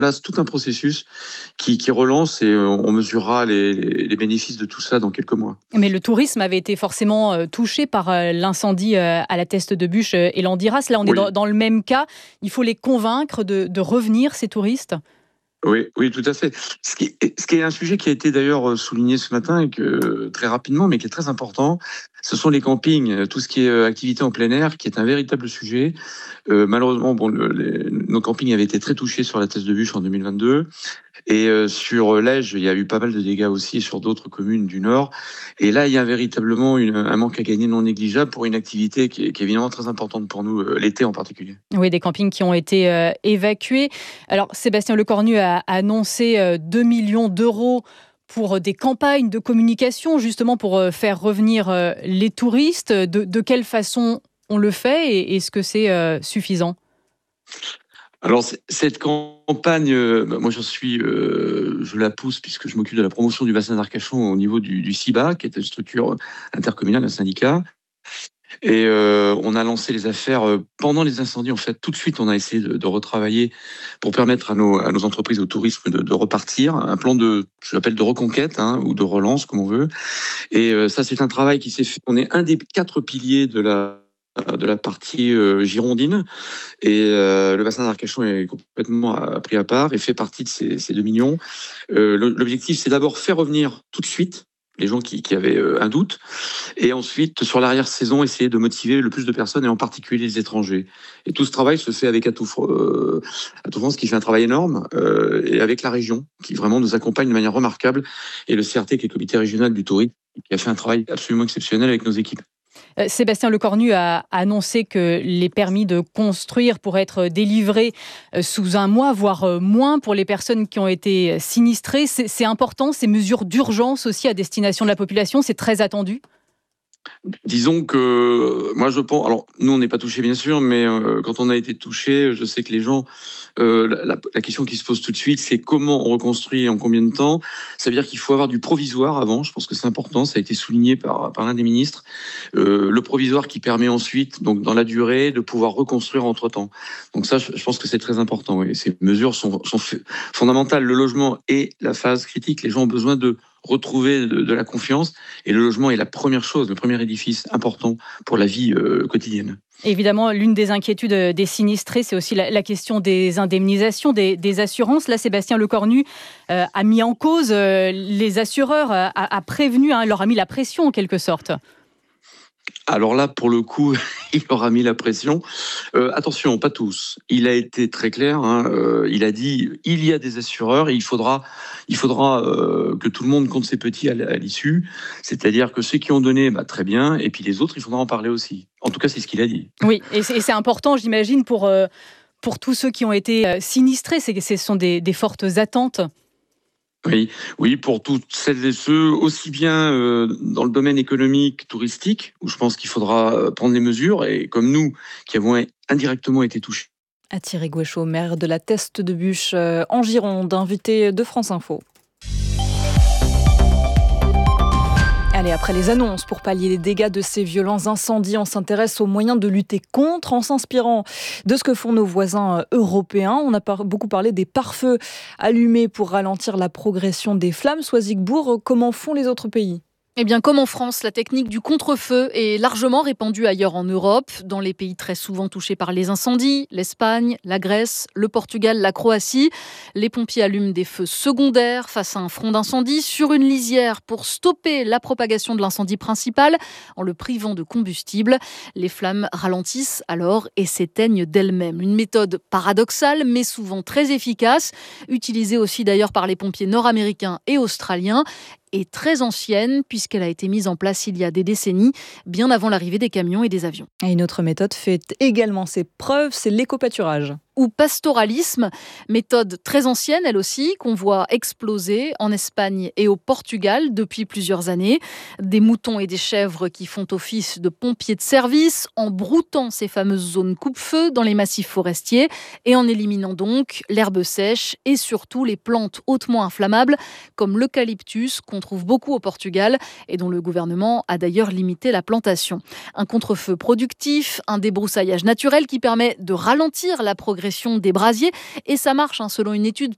place tout un processus qui relance et on mesurera les bénéfices de tout ça dans quelques mois. Mais le tourisme avait été forcément touché par l'incendie à la Teste de Bûche et Landiras. Là, on est dans le même cas. Il faut les convaincre de revenir, ces touristes. Oui, tout à fait. Ce qui est un sujet qui a été d'ailleurs souligné ce matin et que très rapidement, mais qui est très important, ce sont les campings, tout ce qui est activité en plein air, qui est un véritable sujet. Malheureusement, nos campings avaient été très touchés sur la Teste de Bûche en 2022. Et sur l'Ège, il y a eu pas mal de dégâts aussi sur d'autres communes du Nord. Et là, il y a véritablement un manque à gagner non négligeable pour une activité qui est évidemment très importante pour nous, l'été en particulier. Oui, des campings qui ont été évacués. Alors, Sébastien Lecornu a annoncé 2 millions d'euros pour des campagnes de communication, justement pour faire revenir les touristes. De quelle façon on le fait et est-ce que c'est suffisant ? Alors, cette campagne, moi je la pousse puisque je m'occupe de la promotion du bassin d'Arcachon au niveau du CIBA, qui est une structure intercommunale, un syndicat. Et on a lancé les affaires pendant les incendies. En fait, tout de suite, on a essayé de retravailler pour permettre à nos entreprises, au tourisme, de repartir. Un plan je l'appelle de reconquête, ou de relance, comme on veut. Et ça, c'est un travail qui s'est fait. On est un des 4 piliers de la partie girondine et le bassin d'Arcachon est complètement pris à part et fait partie de ces 2 millions. L'objectif, c'est d'abord faire revenir tout de suite les gens qui avaient un doute et ensuite, sur l'arrière-saison, essayer de motiver le plus de personnes et en particulier les étrangers. Et tout ce travail se fait avec Atout France qui fait un travail énorme et avec la région qui vraiment nous accompagne de manière remarquable et le CRT qui est le comité régional du tourisme qui a fait un travail absolument exceptionnel avec nos équipes. Sébastien Lecornu a annoncé que les permis de construire pourraient être délivrés sous un mois, voire moins pour les personnes qui ont été sinistrées. C'est important, ces mesures d'urgence aussi à destination de la population, c'est très attendu. Disons que moi je pense, alors nous on n'est pas touchés bien sûr, mais quand on a été touchés, je sais que les gens, la question qui se pose tout de suite, c'est comment on reconstruit et en combien de temps. Ça veut dire qu'il faut avoir du provisoire avant, je pense que c'est important, ça a été souligné par l'un des ministres, le provisoire qui permet ensuite, donc dans la durée, de pouvoir reconstruire entre-temps. Donc ça, je pense que c'est très important. Oui. Ces mesures sont fondamentales. Le logement est la phase critique, les gens ont besoin de retrouver de la confiance et le logement est la première chose, le premier édifice important pour la vie quotidienne. Évidemment, l'une des inquiétudes des sinistrés, c'est aussi la question des indemnisations, des assurances. Là, Sébastien Lecornu a mis en cause les assureurs, a prévenu, leur a mis la pression en quelque sorte. Alors là, pour le coup, il aura mis la pression. Attention, pas tous. Il a été très clair. Il a dit il y a des assureurs et il faudra que tout le monde compte ses petits à l'issue. C'est-à-dire que ceux qui ont donné, très bien. Et puis les autres, il faudra en parler aussi. En tout cas, c'est ce qu'il a dit. Oui, et c'est important, j'imagine, pour tous ceux qui ont été sinistrés. Ce sont des fortes attentes. Oui, pour toutes celles et ceux, aussi bien dans le domaine économique, touristique, où je pense qu'il faudra prendre les mesures, et comme nous, qui avons indirectement été touchés. Thierry Gouéchaud, maire de la Teste de Bûche en Gironde, invité de France Info. Allez, après les annonces pour pallier les dégâts de ces violents incendies, on s'intéresse aux moyens de lutter contre en s'inspirant de ce que font nos voisins européens. On a beaucoup parlé des pare-feux allumés pour ralentir la progression des flammes. Soisigbourg, comment font les autres pays ? Eh bien, comme en France, la technique du contre-feu est largement répandue ailleurs en Europe, dans les pays très souvent touchés par les incendies, l'Espagne, la Grèce, le Portugal, la Croatie. Les pompiers allument des feux secondaires face à un front d'incendie sur une lisière pour stopper la propagation de l'incendie principal en le privant de combustible. Les flammes ralentissent alors et s'éteignent d'elles-mêmes. Une méthode paradoxale, mais souvent très efficace, utilisée aussi d'ailleurs par les pompiers nord-américains et australiens, est très ancienne puisqu'elle a été mise en place il y a des décennies, bien avant l'arrivée des camions et des avions. Et une autre méthode fait également ses preuves, c'est l'éco-pâturage. Ou pastoralisme, méthode très ancienne elle aussi, qu'on voit exploser en Espagne et au Portugal depuis plusieurs années. Des moutons et des chèvres qui font office de pompiers de service en broutant ces fameuses zones coupe-feu dans les massifs forestiers et en éliminant donc l'herbe sèche et surtout les plantes hautement inflammables comme l'eucalyptus qu'on trouve beaucoup au Portugal et dont le gouvernement a d'ailleurs limité la plantation. Un contre-feu productif, un débroussaillage naturel qui permet de ralentir la progression des brasiers et ça marche selon une étude